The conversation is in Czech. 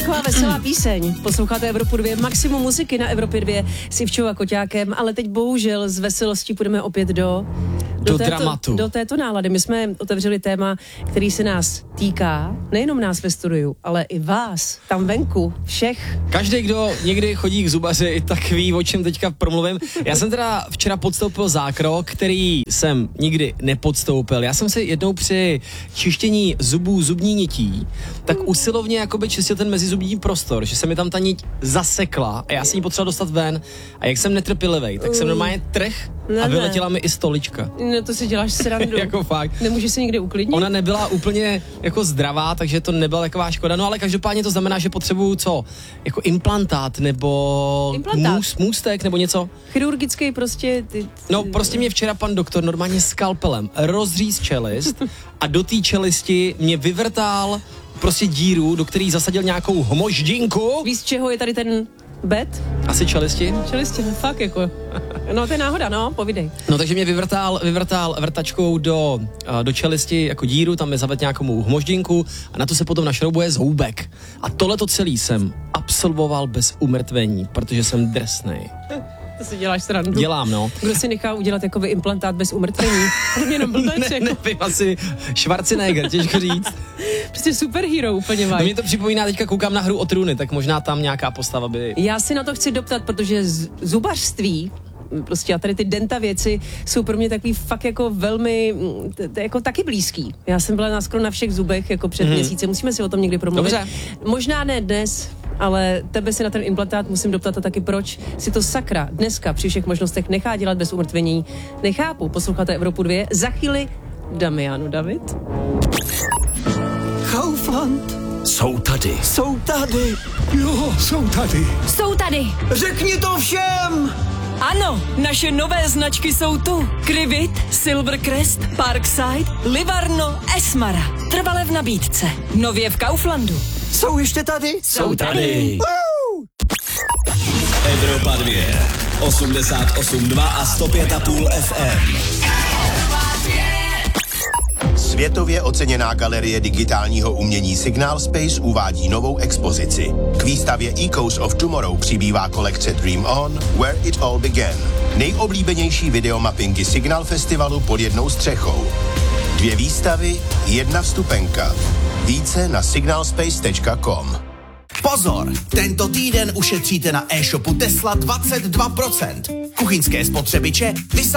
taková veselá píseň. Posloucháte Evropu 2, maximum muziky na Evropě 2 s Ivčou a Koťákem, ale teď bohužel z veselostí půjdeme opět do dramatu. Do této nálady. My jsme otevřeli téma, který se nás týká, nejenom nás ve studiu, ale i vás, tam venku, všech. Každý, kdo někdy chodí k zubaři, tak ví, o čem teďka promluvím. Já jsem teda včera podstoupil zákrok, který jsem nikdy nepodstoupil. Já jsem si jednou při čištění zubů zubní nití tak usilovně jakoby čistil ten mezizubní prostor, že se mi tam ta niť zasekla a já jsem ji potřeboval dostat ven. A jak jsem netrpělivej, tak jsem normálně trh a vyletěla mi i stolička. No to si děláš srandu. Jako fakt. Nemůžeš se někde uklidnit? Ona nebyla úplně jako zdravá, takže to nebyla taková škoda. No ale každopádně to znamená, že potřebuju co? Jako implantát nebo můstek nebo něco? Chirurgický prostě... No prostě mě včera pan doktor normálně skalpelem rozříz čelist a do té čelisti mě vyvrtal prostě díru, do který zasadil nějakou hmoždinku. Víš, z čeho je tady ten bed? Asi čelisti. Čelisti, no fakt jako. No to je náhoda, no, povídej. No takže mě vyvrtal vrtačkou do čelisti jako díru, tam mi zavedl nějakou hmoždinku a na to se potom našroubuje zhoubek. A tohleto celý jsem absolvoval bez umrtvení, protože jsem drsnej. To si děláš srandu. Dělám, no. Kdo si nechá udělat jakoby implantát bez umrtvení? To mě jenom blbec, jako. Nevím, asi Schwarzenegger, těžko říct. Prostě superhero úplně No mě to připomíná, teďka koukám na Hru o trůny, tak možná tam nějaká postava by... Já si na to chci doptat, protože zubařství, prostě a tady ty denta věci jsou pro mě takový fakt jako velmi, jako taky blízký. Já jsem byla skoro na všech zubech jako před měsícem, musíme si o tom někdy promluvit. Dobře. Možná ne dnes, ale tebe si na ten implantát musím doptat a taky proč si to sakra dneska při všech možnostech nechá dělat bez umrtvení. Nechápu, posloucháte Evropu 2, za chvíli Damiano David. Kaufland. Jsou tady. Jsou tady. Jo, jsou tady. Jsou tady. Řekni to všem. Ano, naše nové značky jsou tu. Krivit, Silvercrest, Parkside, Livarno, Esmara. Trvale v nabídce. Nově v Kauflandu. Jsou ještě tady? Jsou tady. Evropa 2, 88,2 a 105,5 FM. Světově oceněná galerie digitálního umění Signal Space uvádí novou expozici. K výstavě Echoes of Tomorrow přibývá kolekce Dream On, Where It All Began. Nejoblíbenější videomappingy Signal Festivalu pod jednou střechou. 2 výstavy, 1 vstupenka. Více na signalspace.com. Pozor! Tento týden ušetříte na e-shopu Tesla 22%. Kuchyňské spotřebiče